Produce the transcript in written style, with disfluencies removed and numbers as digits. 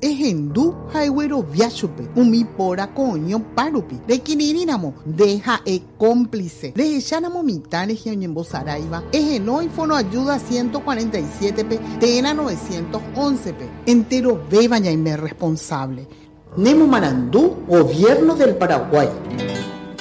Ejendu haigüero viachupe, umipora coño parupi. Requirirínamo, deja cómplice. Rejechánamo mitad región Saraiva. Ejenoi fono ayuda 147 p, tena 911 p. Entero bebaña y me responsable. Nemo Marandú, Gobierno del Paraguay.